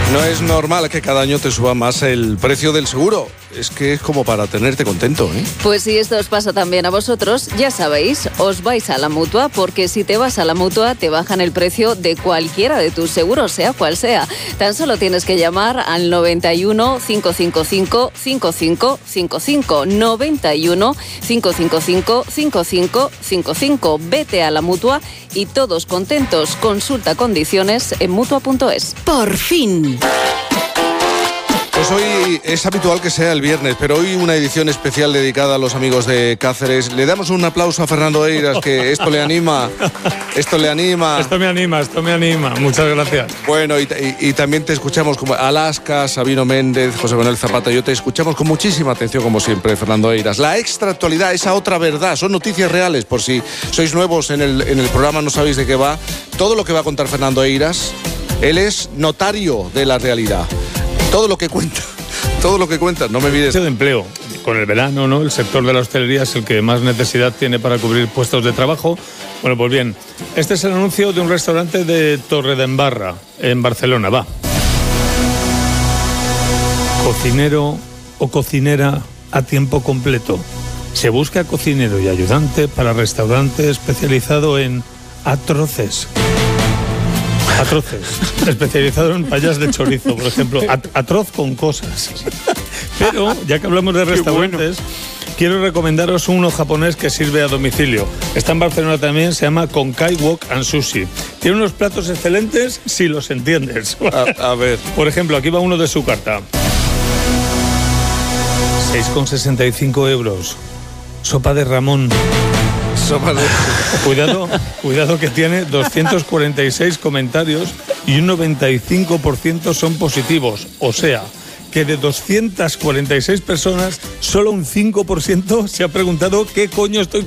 No es normal que cada año te suba más el precio del seguro. Es que es como para tenerte contento, ¿eh? Pues si esto os pasa también a vosotros, ya sabéis, os vais a la Mutua, porque si te vas a la Mutua te bajan el precio de cualquiera de tus seguros, sea cual sea. Tan solo tienes que llamar al 91 555 5555, 91 555 5555. Vete a la Mutua y todos contentos. Consulta condiciones en Mutua.es. Por fin. Pues hoy es habitual que sea el viernes, pero hoy una edición especial dedicada a los amigos de Cáceres. Le damos un aplauso a Fernando Eiras, que esto le anima. Esto le anima. Esto me anima. Muchas gracias. Bueno, y también te escuchamos como Alaska, Sabino Méndez, José Manuel Zapata. Yo te escuchamos con muchísima atención, como siempre, Fernando Eiras. La extra actualidad, esa otra verdad, son noticias reales, por si sois nuevos en el programa, no sabéis de qué va. Todo lo que va a contar Fernando Eiras, él es notario de la realidad. Todo lo que cuenta, no me mires. De empleo. Con el verano, ¿no? El sector de la hostelería es el que más necesidad tiene para cubrir puestos de trabajo. Bueno, pues bien, este es el anuncio de un restaurante de Torredembarra, en Barcelona. Va. Cocinero o cocinera a tiempo completo. Se busca cocinero y ayudante para restaurante especializado en atroces, especializado en payas de chorizo, por ejemplo, atroz con cosas. Pero, ya que hablamos de restaurantes, quiero recomendaros uno japonés que sirve a domicilio. Está en Barcelona también, se llama Konkai Wok and Sushi. Tiene unos platos excelentes si los entiendes. A ver. Por ejemplo, aquí va uno de su carta. 6,65 euros. Sopa de Ramón. Cuidado que tiene 246 comentarios y un 95% son positivos. O sea, que de 246 personas, solo un 5% se ha preguntado qué coño estoy